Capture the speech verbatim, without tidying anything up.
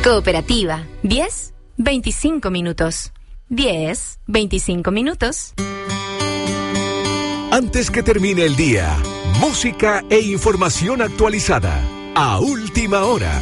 Cooperativa. diez, veinticinco minutos. diez, veinticinco minutos. Antes que termine el día, música e información actualizada. A última hora.